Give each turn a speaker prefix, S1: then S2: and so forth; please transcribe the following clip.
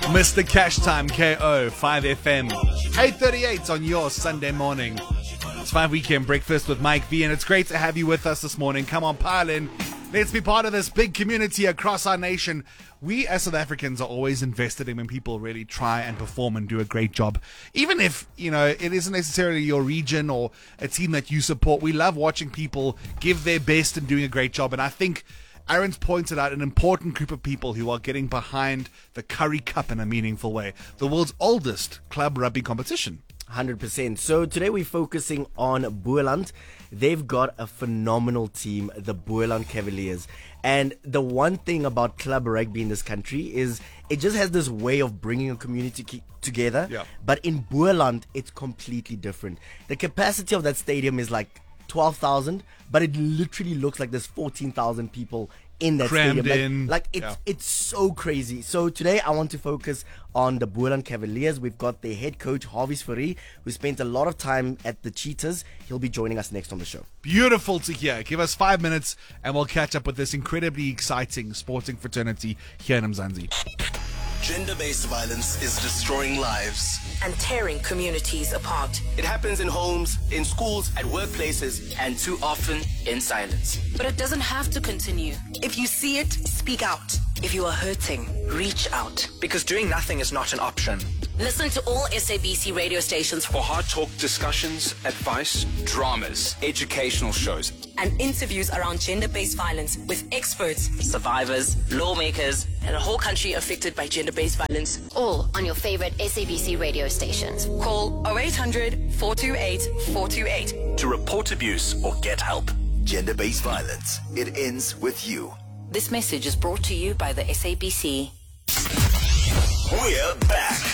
S1: Mr. Cash Time, KO, 5FM, 8:38 on your Sunday morning. It's 5 Weekend Breakfast with Mike V, and it's great to have you with us this morning. Come on, pile in. Let's be part of this big community across our nation. We as South Africans are always invested in when people really try and perform and do a great job. Even if, it isn't necessarily your region or a team that you support. We love watching people give their best and doing a great job. And I think Aaron's pointed out an important group of people who are getting behind the Currie Cup in a meaningful way. The world's oldest club rugby competition.
S2: 100%. So today we're focusing on Boland. They've got a phenomenal team, the Boland Cavaliers. And the one thing about club rugby in this country is it just has this way of bringing a community together.
S1: Yeah.
S2: But in Boland, it's completely different. The capacity of that stadium is like 12,000, but it literally looks like there's 14,000 people in that
S1: Crammed
S2: stadium.
S1: in.
S2: It's so crazy. So today I want to focus on the Boland Cavaliers. We've got their head coach Harvey Sfari, who spent a lot of time at the Cheetahs. He'll be joining us next on the show.
S1: Beautiful to hear. Give us 5 minutes and we'll catch up with this incredibly exciting sporting fraternity here in Mzansi.
S3: Gender-based violence is destroying lives
S4: and tearing communities apart.
S3: It happens in homes, in schools, at workplaces, and too often in silence.
S4: But it doesn't have to continue. If you see it, speak out. If you are hurting, reach out.
S5: Because doing nothing is not an option.
S4: Listen to all SABC radio stations
S5: For hard talk discussions, advice, dramas, educational shows,
S4: and interviews around gender-based violence with experts, survivors, lawmakers, and a whole country affected by gender-based violence.
S6: All on your favorite SABC radio stations.
S4: Call 0800 428 428.
S3: To report abuse or get help. Gender-based violence. It ends with you.
S4: This message is brought to you by the SABC.
S3: We're back.